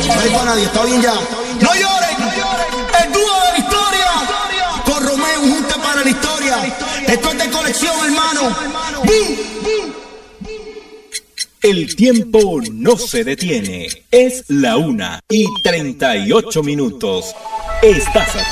No hay para nadie, está bien ya. No lloren, el dúo de la historia. Con Romeo, un junte para la historia. Esto es de colección, hermano. El tiempo no se detiene. Es la 1:38. Estás